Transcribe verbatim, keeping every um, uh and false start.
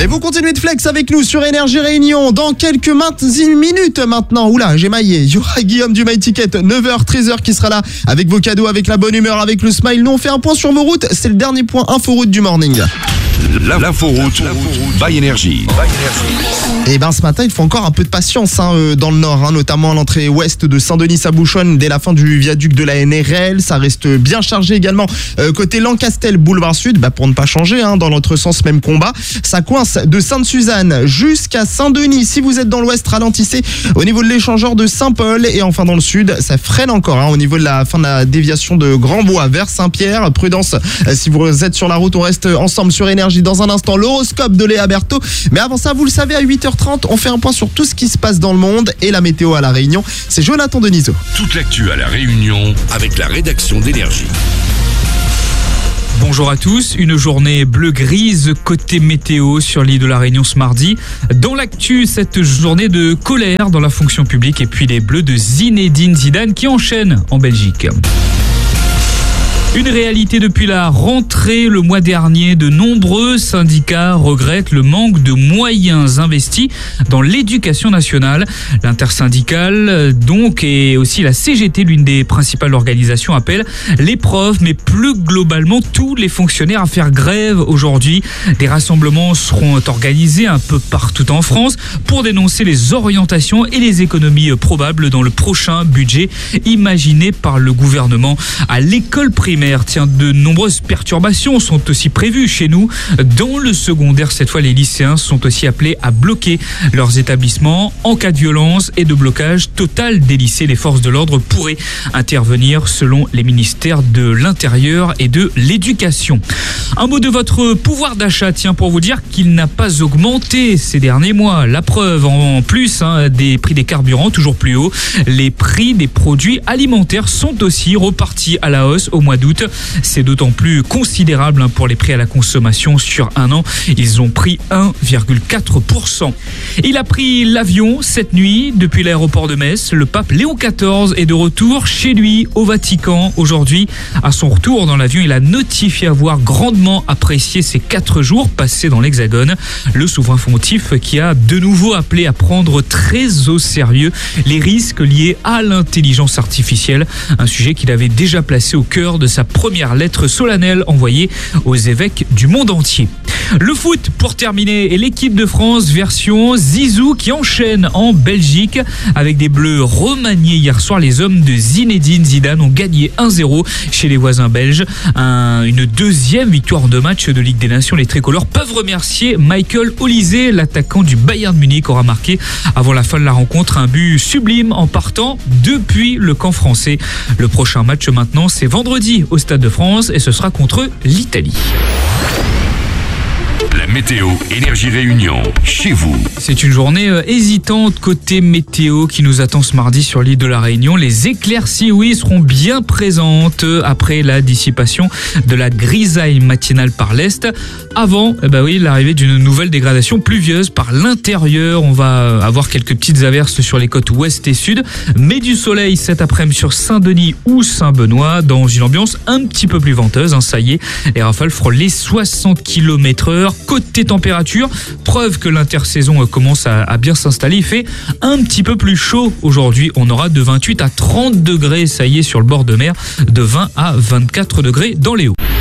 Et vous continuez de flex avec nous sur Énergie Réunion dans quelques minutes maintenant. Oula, j'ai maillé. Il y aura Guillaume du My Ticket, neuf heures, treize heures qui sera là avec vos cadeaux, avec la bonne humeur, avec le smile. Nous, on fait un point sur vos routes. C'est le dernier point inforoute du morning. L'inforoute by Énergie. Et ben ce matin, il faut encore un peu de patience hein, euh, dans le nord, hein, notamment à l'entrée ouest de Saint-Denis. Ça bouchonne dès la fin du viaduc de la N R L. Ça reste bien chargé également euh, côté Lancastel, boulevard Sud, bah, pour ne pas changer, hein, dans l'autre sens, même combat. Ça coince de Sainte-Suzanne jusqu'à Saint-Denis. Si vous êtes dans l'ouest, ralentissez au niveau de l'échangeur de Saint-Paul. Et enfin dans le sud, ça freine encore hein, au niveau de la fin de la déviation de Grand-Bois vers Saint-Pierre. Prudence euh, si vous êtes sur la route. On reste ensemble sur Énergie. Dans un instant, l'horoscope de Léa Berthaud. Mais avant ça, vous le savez, à huit heures trente, on fait un point sur tout ce qui se passe dans le monde et la météo à La Réunion. C'est Jonathan Denisot. Toute l'actu à La Réunion avec la rédaction d'Énergie. Bonjour à tous, une journée bleu-grise côté météo sur l'île de la Réunion ce mardi. Dans l'actu, cette journée de colère dans la fonction publique et puis les bleus de Zinedine Zidane qui enchaînent en Belgique. Une réalité depuis la rentrée le mois dernier, de nombreux syndicats regrettent le manque de moyens investis dans l'éducation nationale. L'intersyndicale, donc, et aussi la C G T, l'une des principales organisations, appelle les profs, mais plus globalement tous les fonctionnaires à faire grève aujourd'hui. Des rassemblements seront organisés un peu partout en France pour dénoncer les orientations et les économies probables dans le prochain budget imaginé par le gouvernement. À l'école primaire, Tiens, de nombreuses perturbations sont aussi prévues chez nous. Dans le secondaire, cette fois, les lycéens sont aussi appelés à bloquer leurs établissements en cas de violence et de blocage total des lycées. Les forces de l'ordre pourraient intervenir selon les ministères de l'Intérieur et de l'Éducation. Un mot de votre pouvoir d'achat, tiens, pour vous dire qu'il n'a pas augmenté ces derniers mois. La preuve, en plus hein, des prix des carburants toujours plus hauts, les prix des produits alimentaires sont aussi repartis à la hausse au mois d'août. C'est d'autant plus considérable pour les prix à la consommation sur un an. Ils ont pris un virgule quatre pour cent. Il a pris l'avion cette nuit depuis l'aéroport de Metz. Le pape Léon quatorze est de retour chez lui au Vatican aujourd'hui. À son retour dans l'avion, il a notifié avoir grandement apprécié ces quatre jours passés dans l'Hexagone. Le souverain pontife qui a de nouveau appelé à prendre très au sérieux les risques liés à l'intelligence artificielle, un sujet qu'il avait déjà placé au cœur de sa première lettre solennelle envoyée aux évêques du monde entier. Le foot pour terminer et l'équipe de France version Zizou qui enchaîne en Belgique avec des bleus remaniés hier soir. Les hommes de Zinedine Zidane ont gagné un zéro chez les voisins belges. Un, une deuxième victoire en deux matchs de Ligue des Nations. Les tricolores peuvent remercier Michael Olise, l'attaquant du Bayern Munich, aura marqué avant la fin de la rencontre un but sublime en partant depuis le camp français. Le prochain match maintenant, c'est vendredi au Stade de France et ce sera contre l'Italie. La météo Énergie Réunion, chez vous. C'est une journée euh, hésitante côté météo qui nous attend ce mardi sur l'île de la Réunion. Les éclaircies, oui, seront bien présentes après la dissipation de la grisaille matinale par l'est. Avant, eh ben oui, l'arrivée d'une nouvelle dégradation pluvieuse par l'intérieur. On va avoir quelques petites averses sur les côtes ouest et sud, mais du soleil cet après-midi sur Saint-Denis ou Saint-Benoît dans une ambiance un petit peu plus venteuse. Hein, ça y est, les rafales frôlent les soixante kilomètres heure. Côté température, preuve que l'intersaison commence à, à bien s'installer. Il fait un petit peu plus chaud aujourd'hui. On aura de vingt-huit à trente degrés, ça y est, sur le bord de mer, de vingt à vingt-quatre degrés dans les hauts.